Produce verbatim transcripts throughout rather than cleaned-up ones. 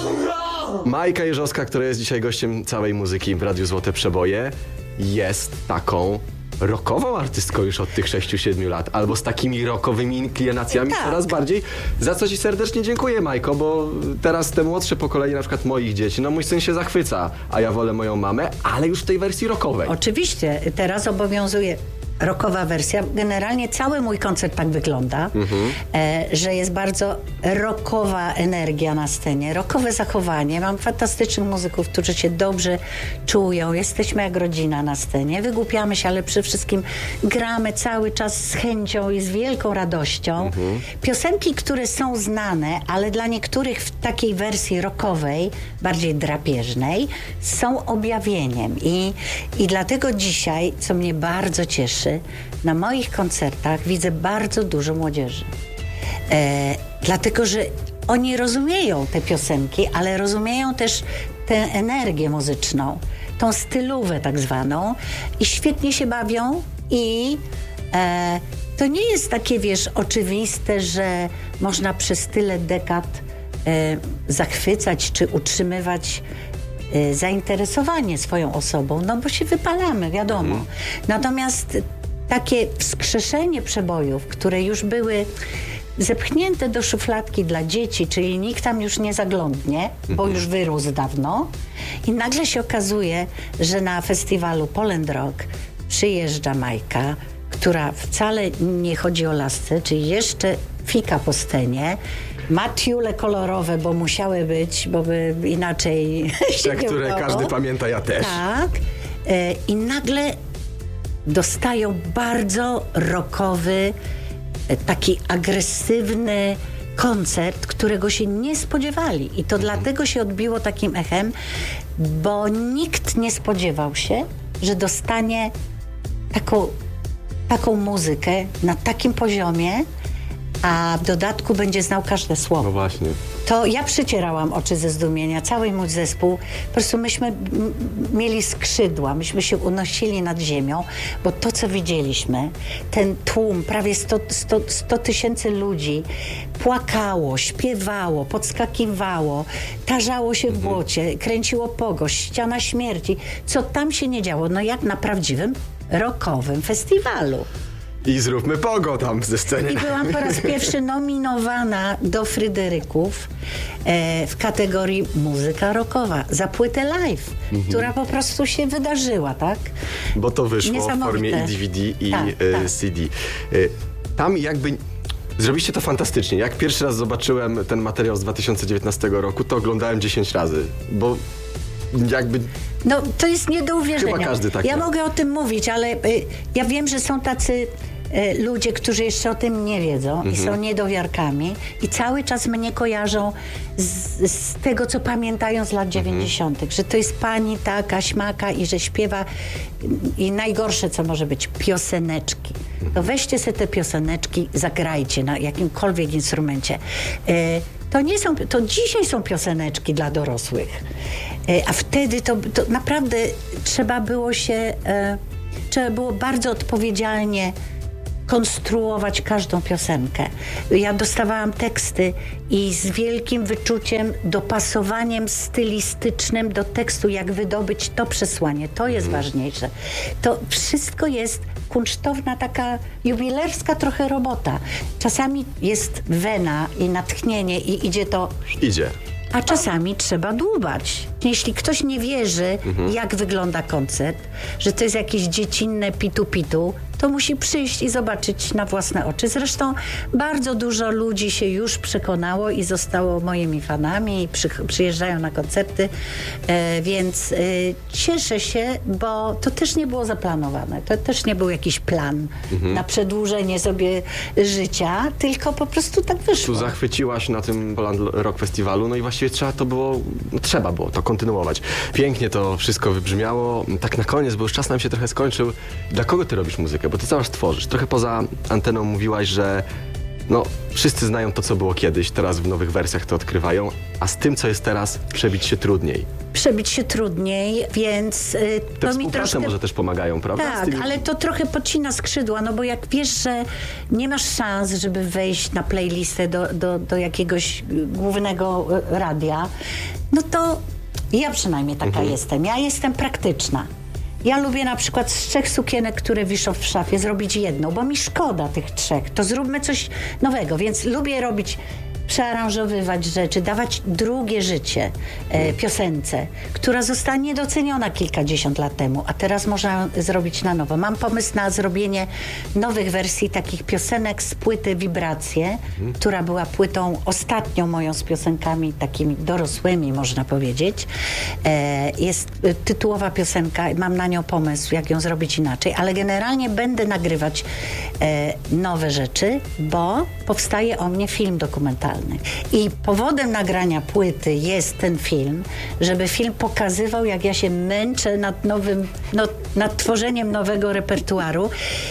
Majka Jeżowska, która jest dzisiaj gościem całej muzyki w Radiu Złote Przeboje, jest taką rockową artystką już od tych sześciu siedmiu lat, albo z takimi rockowymi inklinacjami Tak. coraz bardziej, za co ci serdecznie dziękuję, Majko, bo teraz te młodsze pokolenie, na przykład moich dzieci, no mój syn się zachwyca, a ja wolę moją mamę, ale już w tej wersji rockowej. Oczywiście, teraz obowiązuje rockowa wersja. Generalnie cały mój koncert tak wygląda, mhm. e, że jest bardzo rockowa energia na scenie, rockowe zachowanie. Mam fantastycznych muzyków, którzy się dobrze czują. Jesteśmy jak rodzina na scenie. Wygłupiamy się, ale przede wszystkim gramy cały czas z chęcią i z wielką radością. Mhm. Piosenki, które są znane, ale dla niektórych w takiej wersji rockowej, bardziej drapieżnej, są objawieniem. I, i dlatego dzisiaj, co mnie bardzo cieszy, na moich koncertach widzę bardzo dużo młodzieży. E, dlatego, że oni rozumieją te piosenki, ale rozumieją też tę energię muzyczną, tą stylówę tak zwaną i świetnie się bawią i e, to nie jest takie, wiesz, oczywiste, że można przez tyle dekad e, zachwycać czy utrzymywać e, zainteresowanie swoją osobą, no bo się wypalamy, wiadomo. Mm. Natomiast takie wskrzeszenie przebojów, które już były zepchnięte do szufladki dla dzieci, czyli nikt tam już nie zaglądnie, bo już wyrósł dawno i nagle się okazuje, że na festiwalu Poland Rock przyjeżdża Majka, która wcale nie chodzi o lasce, czyli jeszcze fika po scenie, ma tiule kolorowe, bo musiały być, bo by inaczej się Te, nie które udało. każdy pamięta, ja też. Tak. E, I nagle dostają bardzo rockowy, taki agresywny koncert, którego się nie spodziewali. I to mhm. dlatego się odbiło takim echem, bo nikt nie spodziewał się, że dostanie taką, taką muzykę na takim poziomie, a w dodatku będzie znał każde słowo. No właśnie. To ja przycierałam oczy ze zdumienia, cały mój zespół. Po prostu myśmy m- mieli skrzydła, myśmy się unosili nad ziemią, bo to, co widzieliśmy, ten tłum, prawie sto tysięcy ludzi, płakało, śpiewało, podskakiwało, tarzało się w błocie, kręciło pogość, ściana śmierci. Co tam się nie działo? No jak na prawdziwym rockowym festiwalu. I zróbmy pogo tam ze sceny. I byłam po raz pierwszy nominowana do Fryderyków e, w kategorii muzyka rockowa za płytę live, mhm. która po prostu się wydarzyła, tak? Bo to wyszło w formie i D V D i tak, e, tak. C D. E, tam jakby... Zrobiliście to fantastycznie. Jak pierwszy raz zobaczyłem ten materiał z dwa tysiące dziewiętnastego roku, to oglądałem dziesięć razy, bo jakby... No to jest nie do uwierzenia. Chyba każdy tak Ja ma. mogę o tym mówić, ale y, ja wiem, że są tacy y, ludzie, którzy jeszcze o tym nie wiedzą mhm. i są niedowiarkami i cały czas mnie kojarzą z, z tego, co pamiętają z lat dziewięćdziesiątych, że to jest pani taka, śmaka i że śpiewa i najgorsze, co może być, pioseneczki. To weźcie sobie te pioseneczki, zagrajcie na jakimkolwiek instrumencie. Y, To nie są, to dzisiaj są pioseneczki dla dorosłych. E, a wtedy to, to naprawdę trzeba było się, e, trzeba było bardzo odpowiedzialnie konstruować każdą piosenkę. Ja dostawałam teksty i z wielkim wyczuciem, dopasowaniem stylistycznym do tekstu, jak wydobyć to przesłanie. To jest mhm. ważniejsze. To wszystko jest kunsztowna, taka jubilerska trochę robota. Czasami jest wena i natchnienie i idzie to... Idzie. A czasami trzeba dłubać. Jeśli ktoś nie wierzy, mhm. jak wygląda koncert, że to jest jakieś dziecinne pitu-pitu, to musi przyjść i zobaczyć na własne oczy. Zresztą bardzo dużo ludzi się już przekonało i zostało moimi fanami i przy, przyjeżdżają na koncerty, e, więc e, cieszę się, bo to też nie było zaplanowane. To też nie był jakiś plan mhm. na przedłużenie sobie życia, tylko po prostu tak wyszło. Tu zachwyciłaś na tym Poland Rock Festiwalu, no i właściwie trzeba to było, no, trzeba było to kontynuować. Pięknie to wszystko wybrzmiało. Tak na koniec, bo już czas nam się trochę skończył. Dla kogo ty robisz muzykę? Bo ty cały czas tworzysz. Trochę poza anteną mówiłaś, że no, wszyscy znają to, co było kiedyś, teraz w nowych wersjach to odkrywają, a z tym, co jest teraz, przebić się trudniej. Przebić się trudniej, więc y, Te to mi współprace troszkę... może też pomagają, prawda? Z Tak, tymi- ale to trochę podcina skrzydła, no bo jak wiesz, że nie masz szans, żeby wejść na playlistę do, do, do jakiegoś y, głównego y, radia, no to ja przynajmniej taka Mhm. jestem. Ja jestem praktyczna. Ja lubię na przykład z trzech sukienek, które wiszą w szafie, zrobić jedną, bo mi szkoda tych trzech. To zróbmy coś nowego, więc lubię robić, przearanżowywać rzeczy, dawać drugie życie e, piosence, która została niedoceniona kilkadziesiąt lat temu, a teraz można zrobić na nowo. Mam pomysł na zrobienie nowych wersji takich piosenek z płyty Wibracje, która była płytą ostatnią moją z piosenkami takimi dorosłymi, można powiedzieć. E, jest e, tytułowa piosenka, mam na nią pomysł, jak ją zrobić inaczej, ale generalnie będę nagrywać e, nowe rzeczy, bo powstaje o mnie film dokumentalny. I powodem nagrania płyty jest ten film, żeby film pokazywał, jak ja się męczę nad nowym, no, nad tworzeniem nowego repertuaru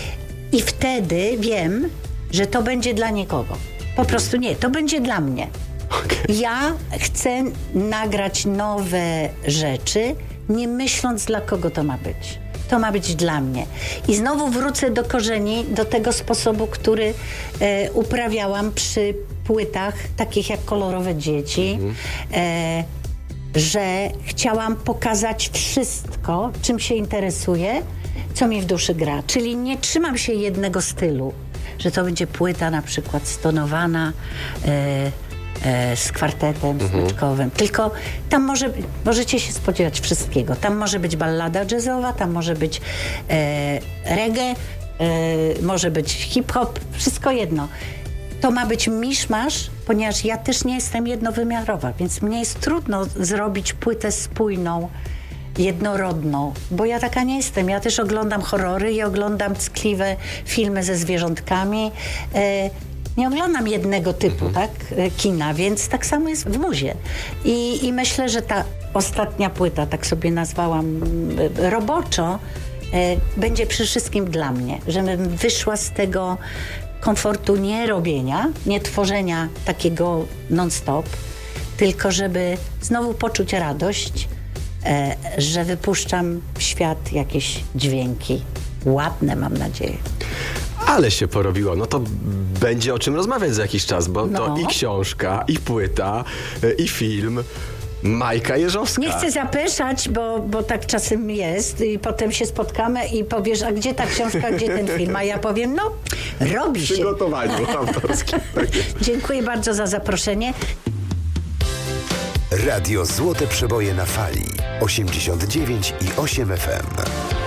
i wtedy wiem, że to będzie dla nikogo. Po prostu nie, to będzie dla mnie. Okej. Ja chcę nagrać nowe rzeczy, nie myśląc, dla kogo to ma być. To ma być dla mnie. I znowu wrócę do korzeni, do tego sposobu, który e, uprawiałam przy płytach, takich jak Kolorowe Dzieci, e, że chciałam pokazać wszystko, czym się interesuję, co mi w duszy gra. Czyli nie trzymam się jednego stylu, że to będzie płyta na przykład stonowana, e, e, z kwartetem smyczkowym. Tylko tam może, możecie się spodziewać wszystkiego. Tam może być ballada jazzowa, tam może być e, reggae, e, może być hip-hop, wszystko jedno. To ma być miszmasz, ponieważ ja też nie jestem jednowymiarowa, więc mnie jest trudno zrobić płytę spójną, jednorodną, bo ja taka nie jestem. Ja też oglądam horrory i oglądam ckliwe filmy ze zwierzątkami. E, nie oglądam jednego typu, tak, e, kina, więc tak samo jest w muzie. I, I myślę, że ta ostatnia płyta, tak sobie nazwałam e, roboczo, e, będzie przede wszystkim dla mnie, żebym wyszła z tego komfortu nie robienia, nie tworzenia takiego non-stop, tylko żeby znowu poczuć radość, e, że wypuszczam w świat jakieś dźwięki. Ładne, mam nadzieję. Ale się porobiło, no to będzie o czym rozmawiać za jakiś czas, bo No. to i książka, i płyta, i film. Majka Jeżowska. Nie chcę zapeszać, bo, bo tak czasem jest i potem się spotkamy i powiesz, a gdzie ta książka, gdzie ten film? A ja powiem, no, robi się. Przygotowanie autorskie. Tak jest. Dziękuję bardzo za zaproszenie. Radio Złote Przeboje na fali osiemdziesiąt dziewięć i osiem F M.